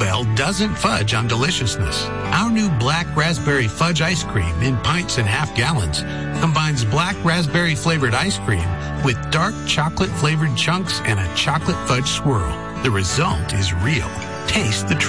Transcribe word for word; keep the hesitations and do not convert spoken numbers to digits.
Bell doesn't fudge on deliciousness. Our new black raspberry fudge ice cream in pints and half gallons combines black raspberry flavored ice cream with dark chocolate flavored chunks and a chocolate fudge swirl. The result is real. Taste the truth.